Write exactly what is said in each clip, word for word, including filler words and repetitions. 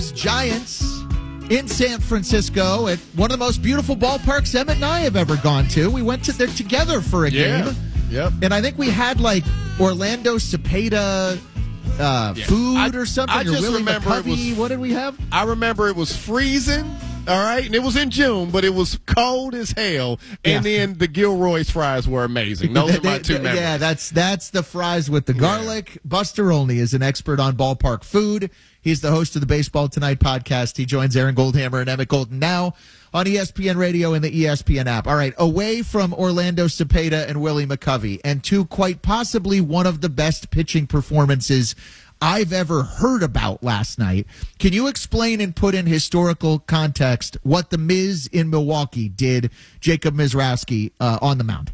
Cubs Giants in San Francisco at one of the most beautiful ballparks Emmett and I have ever gone to. We went to there together for a yeah. game. Yep. And I think we had like Orlando Cepeda uh, yeah. food I, or something. I or just Willie remember McCovey. it was. What did we have? I remember it was freezing. All right, and it was in June, but it was cold as hell. And Yeah. then the Gilroy's fries were amazing. Those are my two memories. Yeah, that's that's the fries with the garlic. Yeah. Buster Olney is an expert on ballpark food. He's the host of the Baseball Tonight podcast. He joins Aaron Goldhammer and Emmett Golden now on E S P N Radio and the E S P N app. All right, away from Orlando Cepeda and Willie McCovey, and to quite possibly one of the best pitching performances I've ever heard about last night. Can you explain and put in historical context what the Miz in Milwaukee did, Jacob Mizraowski, uh, on the mound?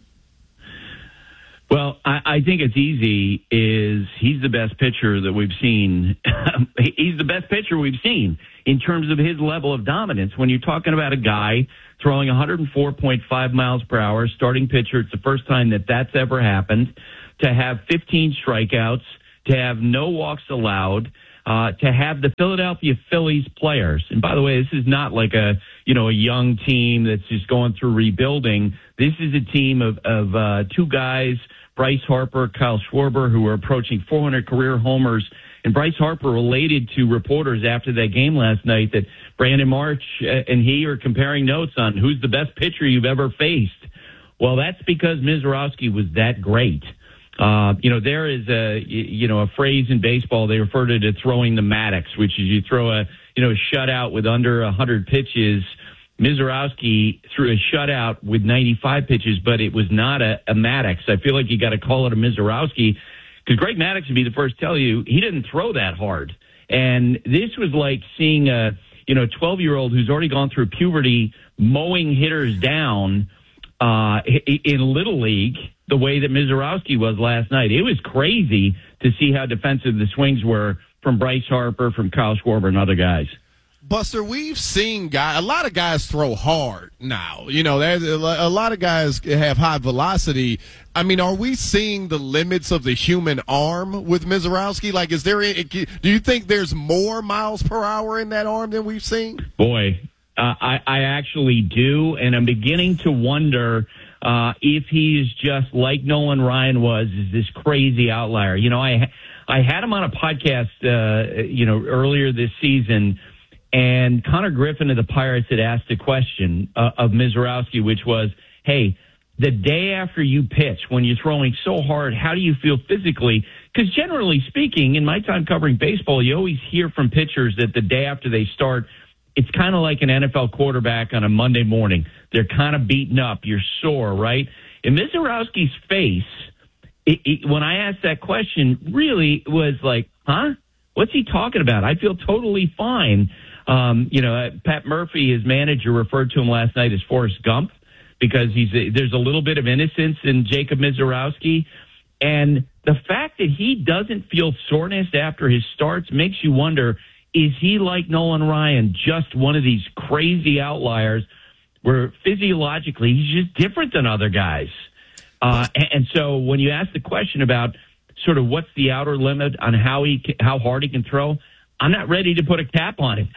Well, I, I think it's easy. Is he's the best pitcher that we've seen. He's the best pitcher we've seen in terms of his level of dominance. When you're talking about a guy throwing one oh four point five miles per hour, starting pitcher, it's the first time that that's ever happened, to have fifteen strikeouts, to have no walks allowed, uh, to have the Philadelphia Phillies players. And by the way, this is not like a, you know, a young team that's just going through rebuilding. This is a team of, of uh, two guys, Bryce Harper, Kyle Schwarber, who are approaching four hundred career homers. And Bryce Harper related to reporters after that game last night that Brandon March and he are comparing notes on who's the best pitcher you've ever faced. Well, that's because Mizraowski was that great. Uh, you know, there is a, you know, a phrase in baseball, they refer to it as throwing the Maddox, which is you throw a, you know, a shutout with under one hundred pitches. Mizraowski threw a shutout with ninety-five pitches, but it was not a, a Maddox. I feel like you got to call it a Mizraowski because Greg Maddox would be the first to tell you he didn't throw that hard. And this was like seeing a, you know, twelve-year-old who's already gone through puberty mowing hitters down uh, in Little League the way that Mizraowski was last night. It was crazy to see how defensive the swings were from Bryce Harper, from Kyle Schwarber, and other guys. Buster, we've seen guys, a lot of guys throw hard now. You know, there's a lot of guys have high velocity. I mean, are we seeing the limits of the human arm with Mizraowski? Like, is there, do you think there's more miles per hour in that arm than we've seen? Boy, uh, I, I actually do, and I'm beginning to wonder uh, if he's just like Nolan Ryan was, is this crazy outlier. You know, I I had him on a podcast, uh, you know, earlier this season. And Connor Griffin of the Pirates had asked a question uh, of Mizraowski, which was, hey, the day after you pitch, when you're throwing so hard, how do you feel physically? Because generally speaking, in my time covering baseball, you always hear from pitchers that the day after they start, it's kind of like an N F L quarterback on a Monday morning. They're kind of beaten up. You're sore, right? In Mizraowski's face, it, it, when I asked that question, really was like, huh? What's he talking about? I feel totally fine. Um, you know, Pat Murphy, his manager, referred to him last night as Forrest Gump because he's a, there's a little bit of innocence in Jacob Mizraowski. And the fact that he doesn't feel soreness after his starts makes you wonder, is he like Nolan Ryan, just one of these crazy outliers where physiologically he's just different than other guys? Uh, and, and so when you ask the question about sort of what's the outer limit on how he how hard he can throw, I'm not ready to put a cap on it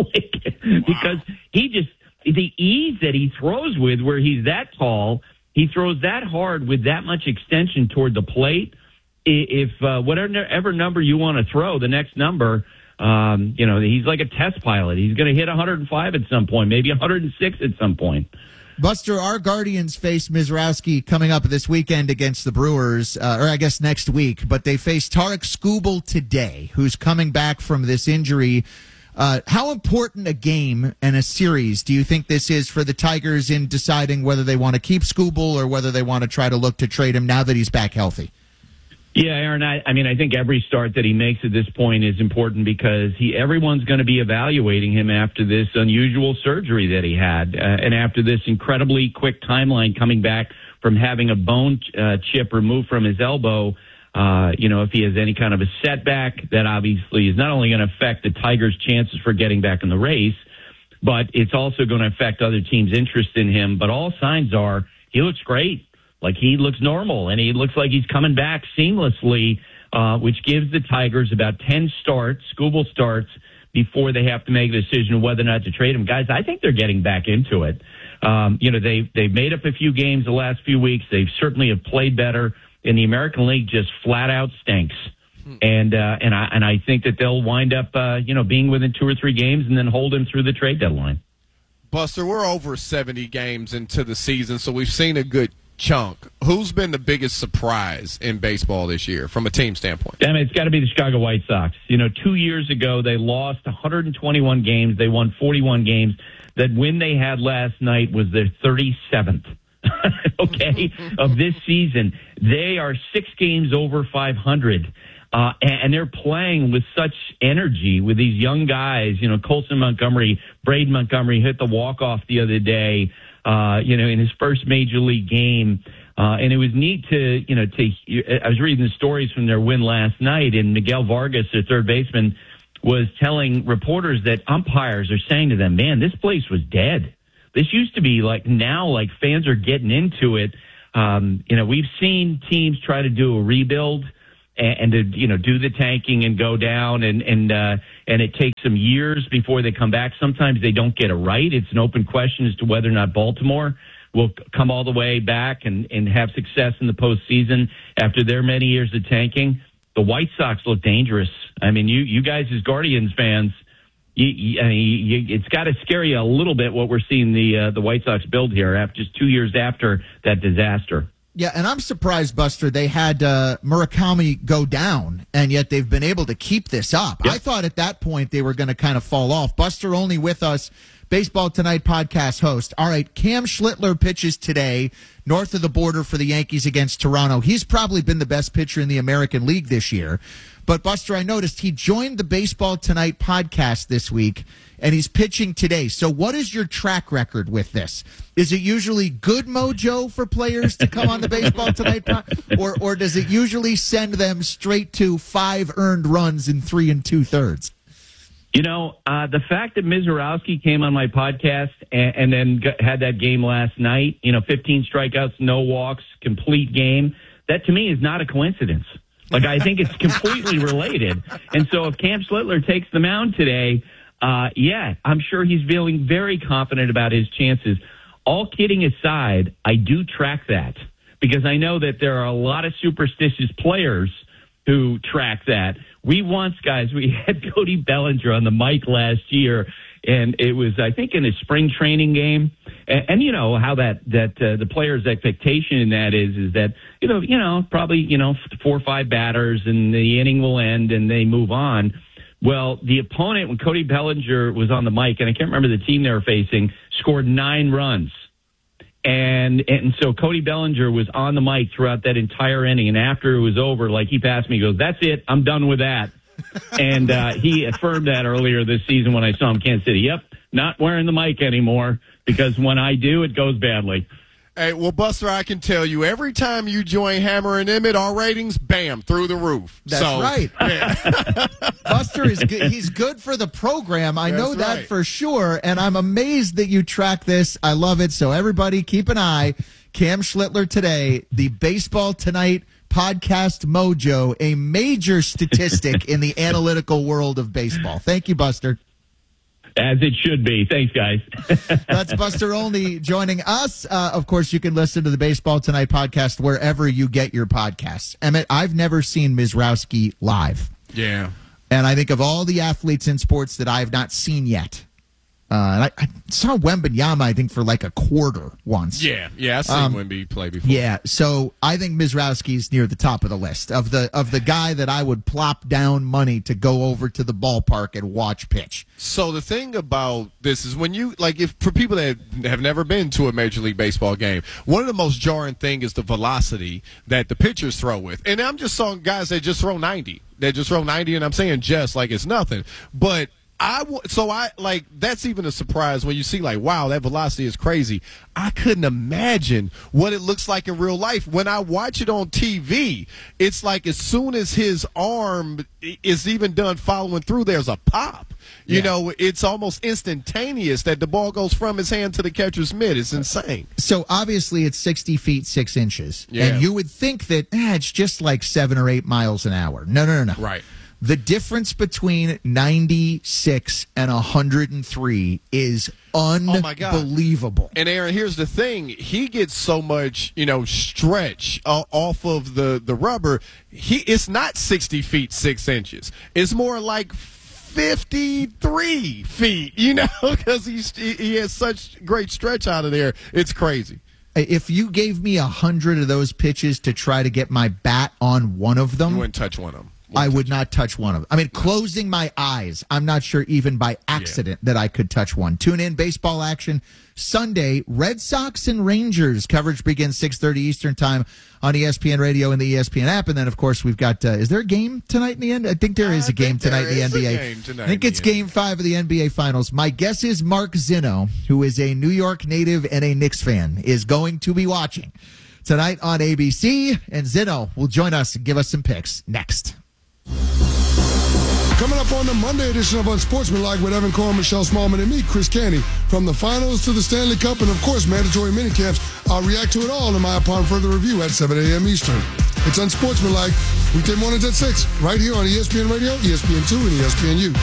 because he just, the ease that he throws with where he's that tall, he throws that hard with that much extension toward the plate. If uh, whatever number you want to throw, the next number, um, you know, he's like a test pilot. He's going to hit one hundred five at some point, maybe one hundred six at some point. Buster, our Guardians face Mizraowski coming up this weekend against the Brewers, uh, or I guess next week, but they face Tarik Skubal today, who's coming back from this injury. Uh, how important a game and a series do you think this is for the Tigers in deciding whether they want to keep Skubal or whether they want to try to look to trade him now that he's back healthy? Yeah, Aaron, I, I mean, I think every start that he makes at this point is important because he everyone's going to be evaluating him after this unusual surgery that he had uh, and after this incredibly quick timeline coming back from having a bone uh, chip removed from his elbow. Uh, you know, if he has any kind of a setback, that obviously is not only going to affect the Tigers' chances for getting back in the race, but it's also going to affect other teams' interest in him. But all signs are he looks great. Like, he looks normal, and he looks like he's coming back seamlessly, uh, which gives the Tigers about ten starts, Skubal starts, before they have to make a decision of whether or not to trade him. Guys, I think they're getting back into it. Um, you know, they, they've made up a few games the last few weeks. They've certainly have played better, and the American League just flat out stinks. And uh, and I and I think that they'll wind up, uh, you know, being within two or three games and then hold him through the trade deadline. Buster, we're over seventy games into the season, so we've seen a good chunk. Who's been the biggest surprise in baseball this year from a team standpoint? Damn it, it's got to be the Chicago White Sox. You know, two years ago they lost one hundred twenty-one games. They won forty-one games. That win they had last night was their thirty-seventh. Okay, of this season. They are six games over five hundred. Uh, and, and they're playing with such energy with these young guys. You know, Colson Montgomery, Braden Montgomery hit the walk-off the other day, uh, you know, in his first major league game. Uh, and it was neat to, you know, to, I was reading the stories from their win last night, and Miguel Vargas, their third baseman, was telling reporters that umpires are saying to them, man, this place was dead. This used to be like, now, like, fans are getting into it. Um, you know, we've seen teams try to do a rebuild and to, you know, do the tanking and go down, and and uh, and it takes them years before they come back. Sometimes they don't get it right. It's an open question as to whether or not Baltimore will come all the way back and, and have success in the postseason after their many years of tanking. The White Sox look dangerous. I mean, you you guys as Guardians fans, you, you, I mean, you, it's got to scare you a little bit what we're seeing the uh, the White Sox build here after just two years after that disaster. Yeah, and I'm surprised, Buster, they had uh, Murakami go down, and yet they've been able to keep this up. Yep. I thought at that point they were going to kind of fall off. Buster Olney with us, Baseball Tonight podcast host. All right, Cam Schlittler pitches today north of the border for the Yankees against Toronto. He's probably been the best pitcher in the American League this year. But, Buster, I noticed he joined the Baseball Tonight podcast this week, and he's pitching today. So what is your track record with this? Is it usually good mojo for players to come on the Baseball Tonight podcast, or, or does it usually send them straight to five earned runs in three and two-thirds? You know, uh, the fact that Mizorowski came on my podcast and, and then got, had that game last night, you know, fifteen strikeouts, no walks, complete game, that to me is not a coincidence. Like, I think it's completely related. And so if Cam Schlittler takes the mound today, uh, yeah, I'm sure he's feeling very confident about his chances. All kidding aside, I do track that because I know that there are a lot of superstitious players who track that. We once, guys, we had Cody Bellinger on the mic last year, and it was, I think, in a spring training game. And, and you know how that that uh, the player's expectation in that is is that you know you know probably you know four or five batters and the inning will end and they move on. Well, the opponent, when Cody Bellinger was on the mic, and I can't remember the team they were facing, scored nine runs. And and so Cody Bellinger was on the mic throughout that entire inning. And after it was over, like, he passed me, he goes, "That's it. I'm done with that." And uh, he affirmed that earlier this season when I saw him in Kansas City. Yep, not wearing the mic anymore because when I do, it goes badly. Hey, well, Buster, I can tell you, every time you join Hammer and Emmett, our ratings, bam, through the roof. That's so, right. Yeah. Buster is good. He's good for the program. I That's know that right. for sure, and I'm amazed that you track this. I love it. So everybody keep an eye. Cam Schlittler today, the Baseball Tonight podcast mojo, a major statistic in the analytical world of baseball. Thank you, Buster. As it should be. Thanks, guys. That's Buster Olney joining us. Uh, of course, you can listen to the Baseball Tonight podcast wherever you get your podcasts. Emmett, I've never seen Mizrowski live. Yeah. And I think of all the athletes in sports that I have not seen yet. Uh, I, I saw Wembanyama, I think, for like a quarter once. Yeah, yeah, I've seen Um, Wemby play before. Yeah, so I think Mizrowski's near the top of the list of the of the guy that I would plop down money to go over to the ballpark and watch pitch. So the thing about this is when you, like, if for people that have never been to a Major League Baseball game, one of the most jarring thing is the velocity that the pitchers throw with. And I'm just saw guys that just throw ninety. That just throw ninety, and I'm saying just like it's nothing. But I w- so I like that's even a surprise when you see like, wow, that velocity is crazy. I couldn't imagine what it looks like in real life. When I watch it on T V, it's like as soon as his arm is even done following through, there's a pop. You Yeah. know, it's almost instantaneous that the ball goes from his hand to the catcher's mitt. It's insane. So obviously it's sixty feet, six inches. Yeah. And you would think that eh, it's just like seven or eight miles an hour. No, no, no, no. Right. The difference between ninety-six and one hundred three is unbelievable. Oh, and Aaron, here's the thing. He gets so much, you know, stretch uh, off of the, the rubber. He It's not sixty feet, six inches. It's more like fifty-three feet, you know, because he, he has such great stretch out of there. It's crazy. If you gave me a hundred of those pitches to try to get my bat on one of them, you wouldn't touch one of them. I would not touch one of them. I mean, closing my eyes, I'm not sure even by accident yeah. that I could touch one. Tune in, baseball action Sunday, Red Sox and Rangers. Coverage begins six thirty Eastern time on E S P N Radio and the E S P N app. And then, of course, we've got, uh, is there a game tonight in the end? I think there is a game tonight in the N B A. I think it's game five of the N B A Finals. My guess is Mark Zinno, who is a New York native and a Knicks fan, is going to be watching tonight on A B C. And Zinno will join us and give us some picks next. Coming up on the Monday edition of Unsportsmanlike with Evan Cohen, Michelle Smallman, and me, Chris Canty. From the finals to the Stanley Cup and, of course, mandatory minicamps, I'll react to it all in my upon further review at seven a.m. Eastern. It's Unsportsmanlike, weekday mornings at six, right here on E S P N Radio, E S P N two, and E S P N U.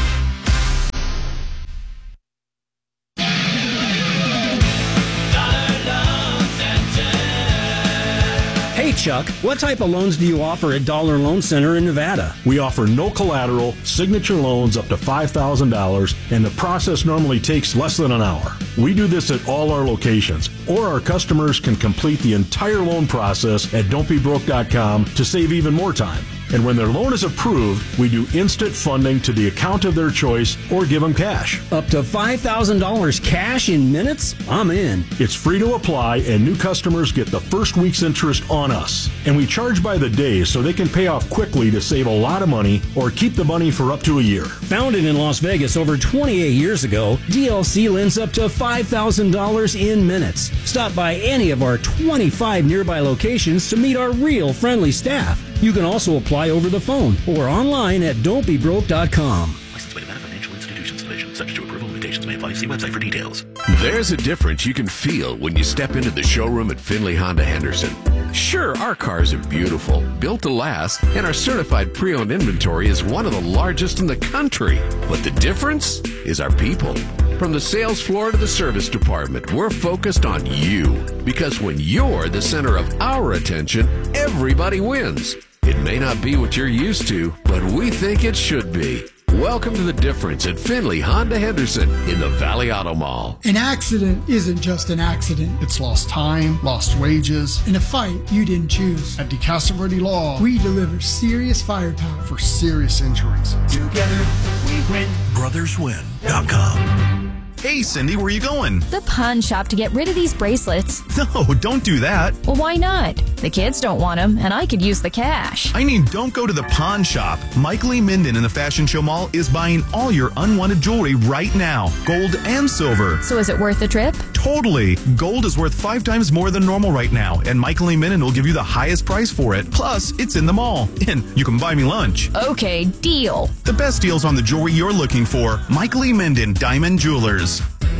Hey, Chuck, what type of loans do you offer at Dollar Loan Center in Nevada? We offer no collateral, signature loans up to five thousand dollars, and the process normally takes less than an hour. We do this at all our locations, or our customers can complete the entire loan process at don't be broke dot com to save even more time. And when their loan is approved, we do instant funding to the account of their choice or give them cash. Up to five thousand dollars cash in minutes? I'm in. It's free to apply, and new customers get the first week's interest on us. And we charge by the day so they can pay off quickly to save a lot of money or keep the money for up to a year. Founded in Las Vegas over twenty-eight years ago, D L C lends up to five thousand dollars in minutes. Stop by any of our twenty-five nearby locations to meet our real friendly staff. You can also apply over the phone or online at don't be broke dot com. Licensed by Nevada Financial Institutions Division. Subject to approval, limitations may apply. See website for details. There's a difference you can feel when you step into the showroom at Finley Honda Henderson. Sure, our cars are beautiful, built to last, and our certified pre-owned inventory is one of the largest in the country. But the difference is our people. From the sales floor to the service department, we're focused on you. Because when you're the center of our attention, everybody wins. It may not be what you're used to, but we think it should be. Welcome to The Difference at Finley Honda Henderson in the Valley Auto Mall. An accident isn't just an accident. It's lost time, lost wages, and a fight you didn't choose. At DeCastro Law, we deliver serious firepower for serious injuries. Together, we win. brothers win dot com. Hey, Cindy, where are you going? The pawn shop to get rid of these bracelets. No, don't do that. Well, why not? The kids don't want them, and I could use the cash. I mean, don't go to the pawn shop. Mike Lee Minden in the Fashion Show Mall is buying all your unwanted jewelry right now, gold and silver. So is it worth the trip? Totally. Gold is worth five times more than normal right now, and Mike Lee Minden will give you the highest price for it. Plus, it's in the mall, and you can buy me lunch. Okay, deal. The best deals on the jewelry you're looking for. Mike Lee Minden, Diamond Jewelers.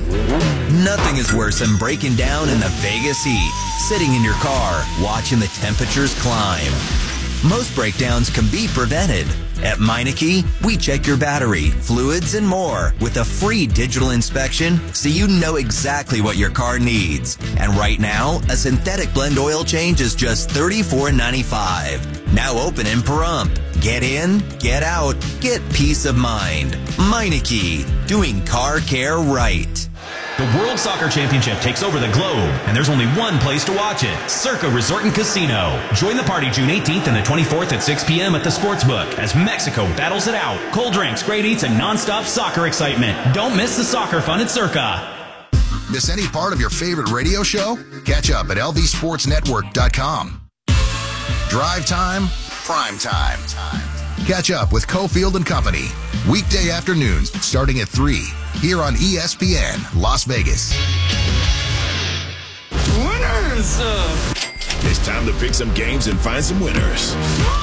Nothing is worse than breaking down in the Vegas heat, sitting in your car, watching the temperatures climb. Most breakdowns can be prevented. At Meineke, we check your battery, fluids, and more with a free digital inspection so you know exactly what your car needs. And right now, a synthetic blend oil change is just thirty-four ninety-five. Now open in Pahrump. Get in, get out, get peace of mind. Meineke, doing car care right. The World Soccer Championship takes over the globe, and there's only one place to watch it, Circa Resort and Casino. Join the party June eighteenth and the twenty-fourth at six p.m. at the Sportsbook as Mexico battles it out. Cold drinks, great eats, and nonstop soccer excitement. Don't miss the soccer fun at Circa. Miss any part of your favorite radio show? Catch up at L V sports network dot com. Drive time, prime time. Catch up with Cofield and Company. Weekday afternoons starting at three here on E S P N Las Vegas. Winners! It's time to pick some games and find some winners.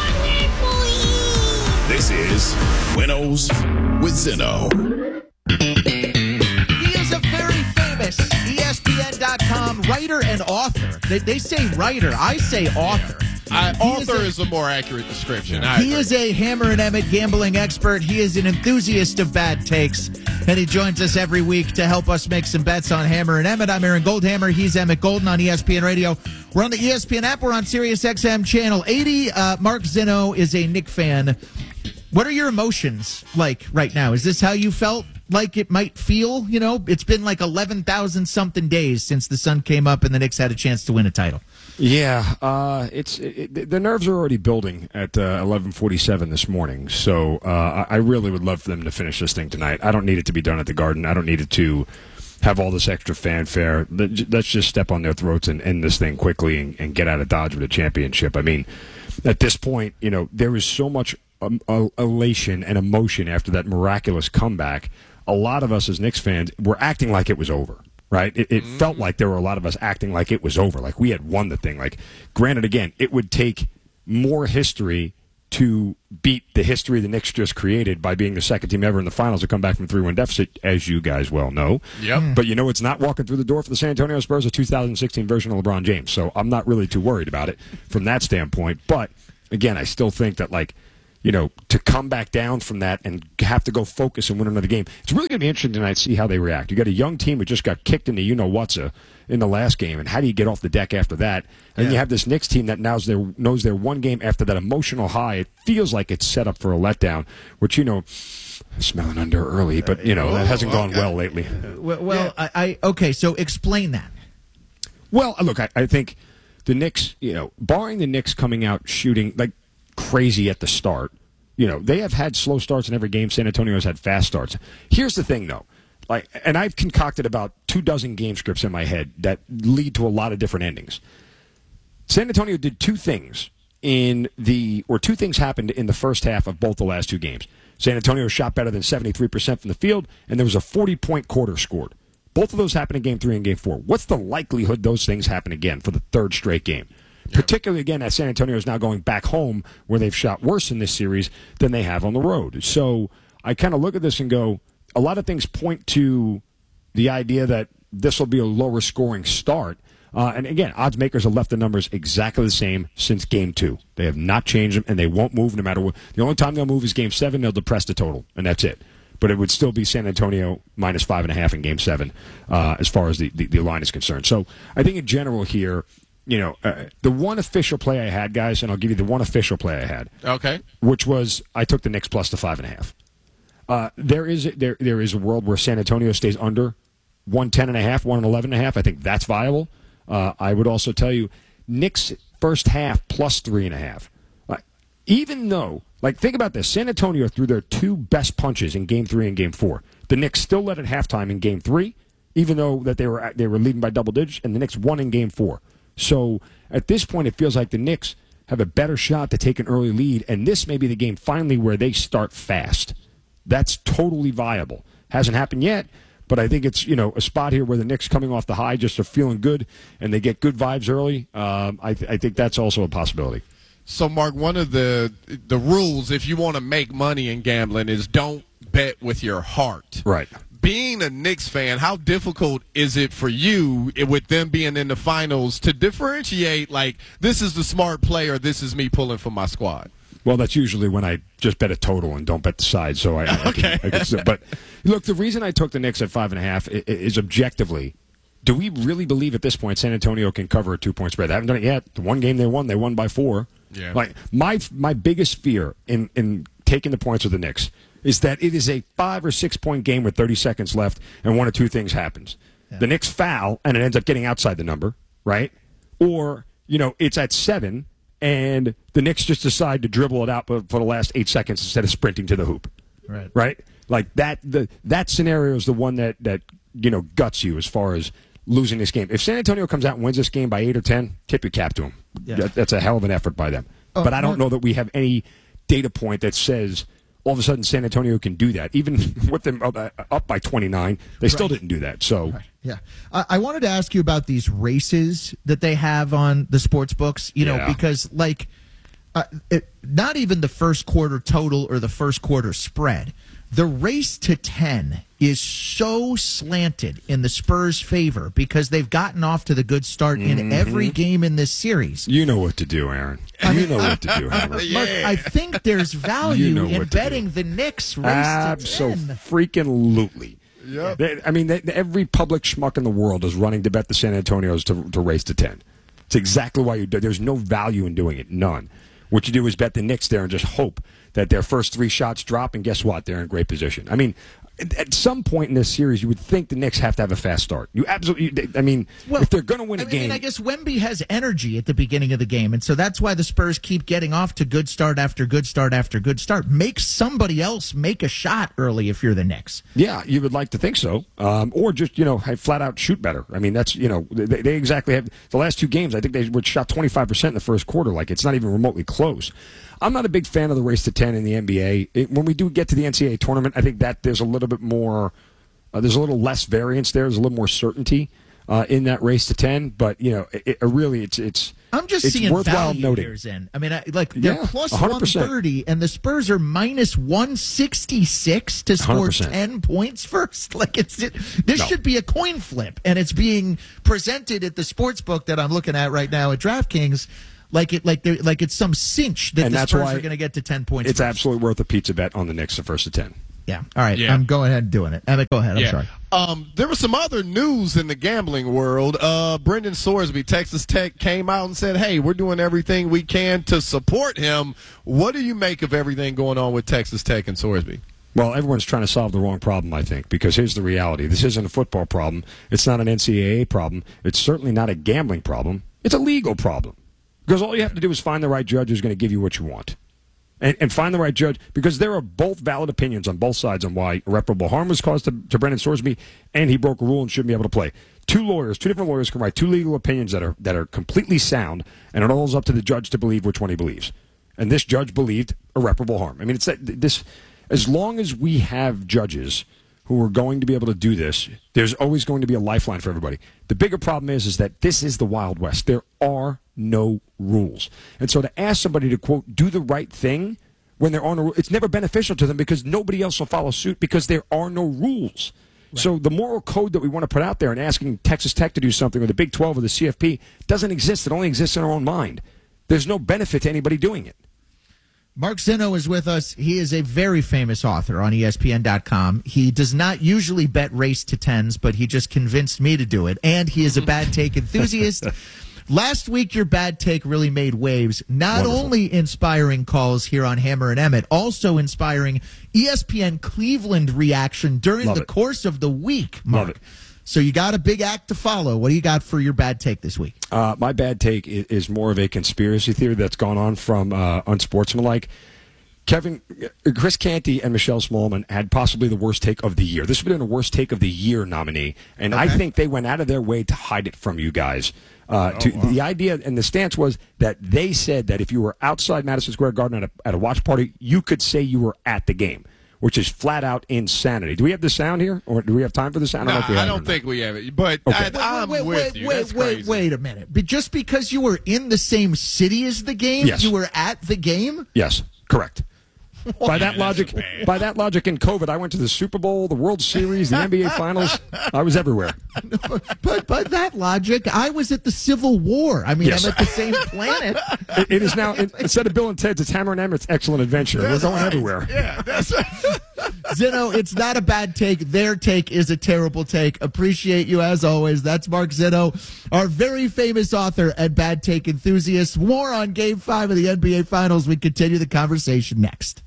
This is Winnows with Zinno. He is a very famous E S P N dot com writer and author. They, they say writer. I say author. I, He author is a- is a more accurate description. I He agree. is a Hammer and Emmett gambling expert. He is an enthusiast of bad takes, and he joins us every week to help us make some bets on Hammer and Emmett. I'm Aaron Goldhammer. He's Emmett Golden on E S P N Radio. We're on the E S P N app. We're on Sirius X M Channel eighty. Uh, Mark Zinno is a Knick fan. What are your emotions like right now? Is this how you felt like it might feel? You know, it's been like eleven thousand something days since the sun came up and the Knicks had a chance to win a title. Yeah, uh, it's it, the nerves are already building at uh, eleven forty-seven this morning. So uh, I really would love for them to finish this thing tonight. I don't need it to be done at the Garden. I don't need it to have all this extra fanfare. Let's just step on their throats and end this thing quickly and, and get out of Dodge with a championship. I mean, at this point, you know, there is so much um, elation and emotion after that miraculous comeback. A lot of us as Knicks fans were acting like it was over. Right? It, it mm-hmm. felt like there were a lot of us acting like it was over, like we had won the thing. Like, granted, again, it would take more history to beat the history the Knicks just created by being the second team ever in the finals to come back from a three one deficit, as you guys well know. Yep. But you know it's not walking through the door for the San Antonio Spurs, a two thousand sixteen version of LeBron James. So I'm not really too worried about it from that standpoint. But, again, I still think that, like, you know, to come back down from that and have to go focus and win another game. It's really going to be interesting tonight to see how they react. You got a young team who just got kicked in the you-know-what's in the last game, and how do you get off the deck after that? And yeah. you have this Knicks team that knows their, knows their one game after that emotional high. It feels like it's set up for a letdown, which, you know, smelling under early, but, you know, that hasn't gone well lately. Well, well yeah. I, I okay, so explain that. Well, look, I, I think the Knicks, you know, barring the Knicks coming out shooting, like, crazy at the start. You know, they have had slow starts in every game. San Antonio's had fast starts. Here's the thing, though. Like, and I've concocted about two dozen game scripts in my head that lead to a lot of different endings. San Antonio did two things in the, or two things happened in the first half of both the last two games. San Antonio shot better than seventy-three percent from the field, and there was a forty-point quarter scored. Both of those happened in game three and game four. What's the likelihood those things happen again for the third straight game? Particularly, again, as San Antonio is now going back home where they've shot worse in this series than they have on the road. So I kind of look at this and go, a lot of things point to the idea that this will be a lower scoring start. Uh, and again, odds makers have left the numbers exactly the same since game two. They have not changed them, and they won't move no matter what. The only time they'll move is game seven. They'll depress the total, and that's it. But it would still be San Antonio minus five and a half in game seven uh, as far as the, the, the line is concerned. So I think in general here, you know, uh, the one official play I had, guys, and I'll give you the one official play I had. Okay. Which was I took the Knicks plus the five and a half. Uh, there is there there is a world where San Antonio stays under one ten and a half, one eleven and a half. I think that's viable. Uh, I would also tell you, Knicks first half plus three and a half. Uh, even though, like, think about this: San Antonio threw their two best punches in game three and game four. The Knicks still led at halftime in game three, even though that they were they were leading by double digits, and the Knicks won in game four. So at this point, it feels like the Knicks have a better shot to take an early lead, and this may be the game finally where they start fast. That's totally viable. Hasn't happened yet, but I think it's, you know, a spot here where the Knicks coming off the high just are feeling good, and they get good vibes early. Um, I, th- I think that's also a possibility. So, Mark, one of the the rules if you want to make money in gambling is don't bet with your heart. Right. Being a Knicks fan, how difficult is it for you, with them being in the finals, to differentiate, like, this is the smart play or this is me pulling for my squad? Well, that's usually when I just bet a total and don't bet the side. So I, I, okay. can, I can, but look, the reason I took the Knicks at five and a half is, is objectively, do we really believe at this point San Antonio can cover a two-point spread? They haven't done it yet. The one game they won, they won by four. Yeah. Like my my biggest fear in in taking the points with the Knicks is that it is a five or six point game with thirty seconds left, and one or two things happens. Yeah. The Knicks foul, and it ends up getting outside the number, right? Or, you know, it's at seven, and the Knicks just decide to dribble it out for the last eight seconds instead of sprinting to the hoop. Right. Right? Like that the that scenario is the one that, that you know, guts you as far as losing this game. If San Antonio comes out and wins this game by eight or ten, tip your cap to them. Yeah. That, that's a hell of an effort by them. Oh, but I don't Mark, know that we have any data point that says all of a sudden San Antonio can do that. Even with them up, uh, up by twenty-nine, they still right. didn't do that. So, right. yeah. I, I wanted to ask you about these races that they have on the sports books, you know, Yeah. because, like, uh, it, not even the first quarter total or the first quarter spread. The race to ten is so slanted in the Spurs' favor because they've gotten off to the good start in Mm-hmm. every game in this series. You know what to do, Aaron. You know what to do, Hammer. Mark, I think there's value You know in what to betting the Knicks race to ten. Abso-freaking-lutely. Yep. They- I mean, they, every public schmuck in the world is running to bet the San Antonios to, to race to ten. It's exactly why you do. There's no value in doing it. None. What you do is bet the Knicks there and just hope that their first three shots drop, and guess what? They're in great position. I mean, at, at some point in this series, you would think the Knicks have to have a fast start. You absolutely. I mean, Well, if they're going to win a I mean, game, I guess Wemby has energy at the beginning of the game, and so that's why the Spurs keep getting off to good start after good start after good start. Make somebody else make a shot early if you're the Knicks. yeah, you would like to think so, um, or just you know, have flat out shoot better. I mean, that's you know, they, they exactly have the last two games. I think they were shot twenty-five percent in the first quarter. Like it's not even remotely close. I'm not a big fan of the race to ten in the N B A. It, when we do get to the N C double A tournament, I think that there's a little bit more, uh, there's a little less variance there. There's a little more certainty uh, in that race to ten. But you know, it, it really, it's it's. I'm just it's seeing worthwhile value noting. years in. I mean, I, like they're Yeah, plus one hundred one percent. thirty, and the Spurs are minus one sixty-six to score one hundred percent. ten points first. Like it's it, this No. should be a coin flip, and it's being presented at the sports book that I'm looking at right now at DraftKings. Like it, like they're, like it's some cinch that And the that's Spurs why are going to get to ten points. It's first. absolutely worth a pizza bet on the Knicks the first to ten. Yeah. All right. Yeah. I'm going ahead and doing it. Emmett, go ahead. I'm Yeah. sorry. Um, there was some other news in the gambling world. Uh, Brendan Sorsby, Texas Tech, came out and said, hey, we're doing everything we can to support him. What do you make of everything going on with Texas Tech and Sorsby? Well, everyone's trying to solve the wrong problem, I think, because here's the reality. This isn't a football problem. It's not an N C double A problem. It's certainly not a gambling problem. It's a legal problem. Because all you have to do is find the right judge who's going to give you what you want. And, and find the right judge, because there are both valid opinions on both sides on why irreparable harm was caused to, to Brendan Sorsby, and he broke a rule and shouldn't be able to play. Two lawyers, two different lawyers can write two legal opinions that are that are completely sound, and it all is up to the judge to believe which one he believes. And this judge believed irreparable harm. I mean, it's that, this. As long as we have judges who are going to be able to do this, there's always going to be a lifeline for everybody. The bigger problem is, is that this is the Wild West. There are no rules. And so to ask somebody to, quote, do the right thing when there are no rules, it's never beneficial to them because nobody else will follow suit because there are no rules. Right. So the moral code that we want to put out there and asking Texas Tech to do something or the Big twelve or the C F P doesn't exist. It only exists in our own mind. There's no benefit to anybody doing it. Mark Zinno is with us. He is a very famous author on E S P N dot com. He does not usually bet race to tens, but he just convinced me to do it. And he is a bad take enthusiast. Last week, your bad take really made waves, not Wonderful. only inspiring calls here on Hammer and Emmett, also inspiring E S P N Cleveland reaction during Love the it. course of the week, Mark. Love it. So you got a big act to follow. What do you got for your bad take this week? Uh, my bad take is, is more of a conspiracy theory that's gone on from uh, Unsportsmanlike. Kevin, Chris Canty and Michelle Smallman had possibly the worst take of the year. This would have been a worst take of the year nominee, and I think they went out of their way to hide it from you guys. Uh, Oh, to, wow. The idea and the stance was that they said that if you were outside Madison Square Garden at a, at a watch party, you could say you were at the game, which is flat out insanity. Do we have the sound here, or do we have time for the sound? Nah, I don't, know if we I have it or don't not. think we have it, but Okay. I, I'm wait, with wait, you. wait, That's wait, crazy. wait a minute. But just because you were in the same city as the game, Yes. you were at the game? Yes, correct. By that That's logic, bad. by that logic, in COVID, I went to the Super Bowl, the World Series, the N B A Finals. I was everywhere. But by that logic, I was at the Civil War. I mean, Yes. I'm at the same planet. It, it is now it, instead of Bill and Ted's, it's Hammer and Emmett's Excellent Adventure. We're going everywhere. Yeah, that's Zinno, it's not a bad take. Their take is a terrible take. Appreciate you as always. That's Mark Zinno, our very famous author and bad take enthusiast. More on Game five of the N B A Finals. We continue the conversation next.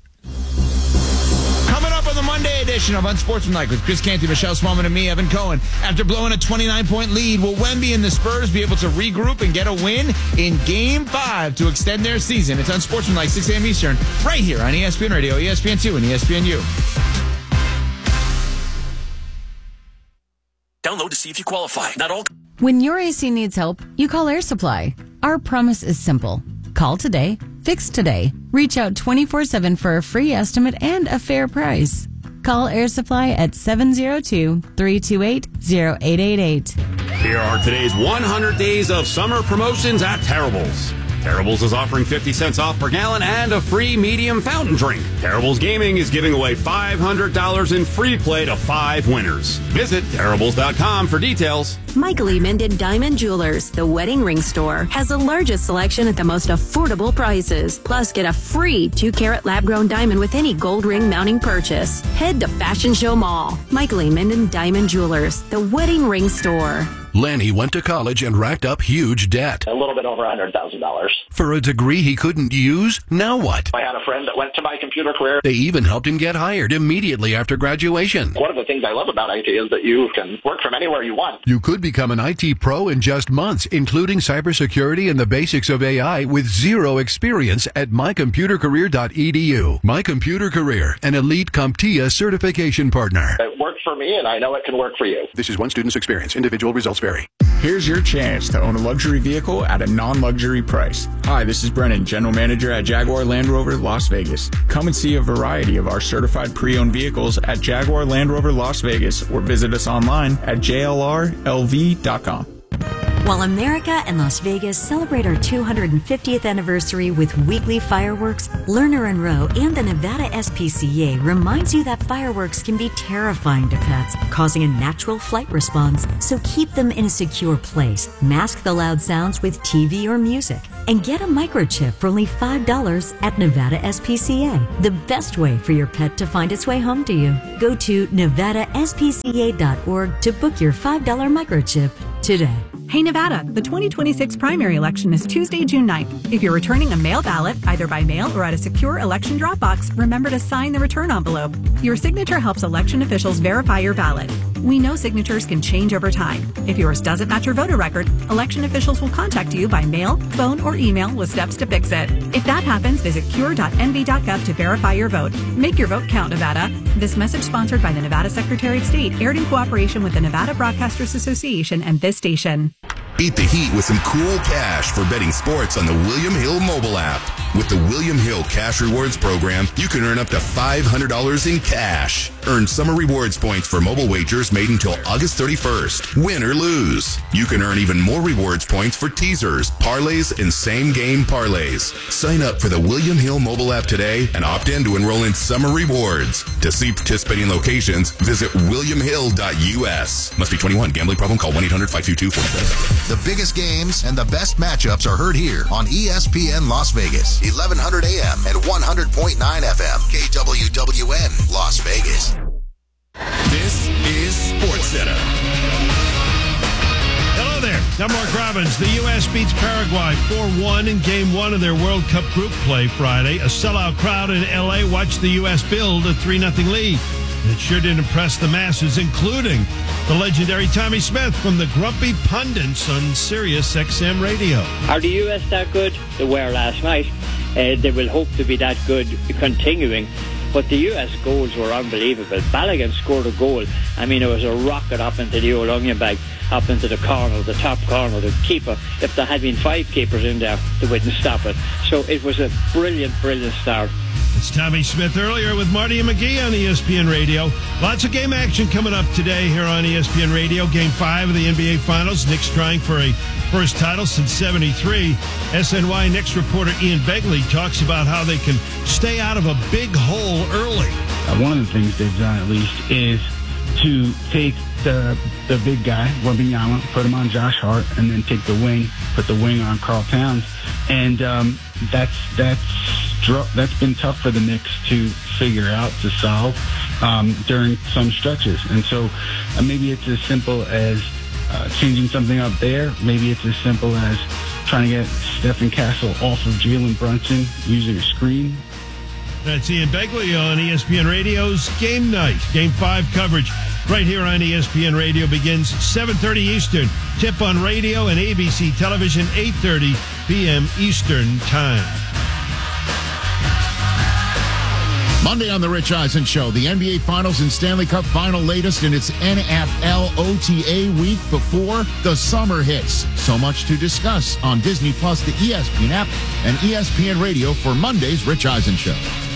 Coming up on the Monday edition of Unsportsmanlike with Chris Canty, Michelle Smallman, and me, Evan Cohen. After blowing a twenty-nine point lead, will Wemby and the Spurs be able to regroup and get a win in Game five to extend their season? It's Unsportsmanlike, six a.m. Eastern, right here on E S P N Radio, E S P N two, and E S P N U. Download to see if you qualify. Not all. When your A C needs help, you call Air Supply. Our promise is simple. Call today, fix today. Reach out twenty-four seven for a free estimate and a fair price. Call Air Supply at seven zero two, three two eight, zero eight eight eight. Here are today's one hundred days of summer promotions at Terrible's. Terribles is offering fifty cents off per gallon and a free medium fountain drink. Terribles Gaming is giving away five hundred dollars in free play to five winners. Visit terribles dot com for details. Michael E. Minden Diamond Jewelers, the wedding ring store, has the largest selection at the most affordable prices. Plus, get a free two-carat lab-grown diamond with any gold ring mounting purchase. Head to Fashion Show Mall. Michael E. Minden Diamond Jewelers, the wedding ring store. Lanny went to college and racked up huge debt. A little bit over one hundred thousand dollars. For a degree he couldn't use? Now what? I had a friend that went to my computer career. They even helped him get hired immediately after graduation. One of the things I love about I T is that you can work from anywhere you want. You could become an I T pro in just months, including cybersecurity and the basics of A I with zero experience at my computer career dot e d u. My Computer Career, an elite CompTIA certification partner. It worked for me, and I know it can work for you. This is one student's experience. Individual results vary. Here's your chance to own a luxury vehicle at a non-luxury price. Hi, this is Brennan, General Manager at Jaguar Land Rover Las Vegas. Come and see a variety of our certified pre-owned vehicles at Jaguar Land Rover Las Vegas or visit us online at j l r l v dot com. While America and Las Vegas celebrate our two hundred fiftieth anniversary with weekly fireworks, Lerner and Rowe and the Nevada S P C A reminds you that fireworks can be terrifying to pets, causing a natural flight response. So keep them in a secure place. Mask the loud sounds with T V or music. And get a microchip for only five dollars at Nevada S P C A. The best way for your pet to find its way home to you. Go to nevada s p c a dot org to book your five dollar microchip today. Hey Nevada, the twenty twenty-six primary election is Tuesday, June ninth. If you're returning a mail ballot, either by mail or at a secure election drop box, remember to sign the return envelope. Your signature helps election officials verify your ballot. We know signatures can change over time. If yours doesn't match your voter record, election officials will contact you by mail, phone, or email with steps to fix it. If that happens, visit cure dot n v dot gov to verify your vote. Make your vote count, Nevada. This message sponsored by the Nevada Secretary of State, aired in cooperation with the Nevada Broadcasters Association and this station. Beat the heat with some cool cash for betting sports on the William Hill mobile app. With the William Hill Cash Rewards program, you can earn up to five hundred dollars in cash. Earn summer rewards points for mobile wagers made until August thirty-first. Win or lose. You can earn even more rewards points for teasers, parlays, and same-game parlays. Sign up for the William Hill mobile app today and opt in to enroll in summer rewards. To see participating locations, visit william hill dot u s. Must be twenty-one. Gambling problem? Call one eight hundred five two two four seven. The biggest games and the best matchups are heard here on E S P N Las Vegas, eleven hundred A M and one hundred point nine F M, K W W N, Las Vegas. This is SportsCenter. Hello there. I'm Mark Robbins. The U S beats Paraguay four one in Game one of their World Cup group play Friday. A sellout crowd in L A watched the U S build a three nothing lead. It sure did impress the masses, including the legendary Tommy Smith from the Grumpy Pundits on Sirius X M Radio. Are the U S that good? They were last night. Uh, they will hope to be that good continuing. But the U S goals were unbelievable. Balogun scored a goal. I mean, it was a rocket up into the old onion bag, up into the corner, the top corner, the keeper. If there had been five keepers in there, they wouldn't stop it. So it was a brilliant, brilliant start. It's Tommy Smith earlier with Marty and McGee on E S P N Radio. Lots of game action coming up today here on E S P N Radio. Game five of the N B A Finals. Knicks trying for a first title since seventy-three. S N Y Knicks reporter Ian Begley talks about how they can stay out of a big hole early. Uh, one of the things they've done, at least, is to take the the big guy, Wembanyama, put him on Josh Hart, and then take the wing, put the wing on Karl Towns. And um, that's that's that's been tough for the Knicks to figure out, to solve um, during some stretches. And so uh, maybe it's as simple as uh, changing something up there. Maybe it's as simple as trying to get Stephen Castle off of Jalen Brunson using a screen. That's Ian Begley on E S P N Radio's Game Night. Game five coverage right here on E S P N Radio begins seven thirty Eastern. Tip on radio and A B C Television, eight thirty p.m. Eastern Time. Monday on The Rich Eisen Show, the N B A Finals and Stanley Cup Final latest in its N F L O T A week before the summer hits. So much to discuss on Disney Plus, the E S P N app, and E S P N Radio for Monday's Rich Eisen Show.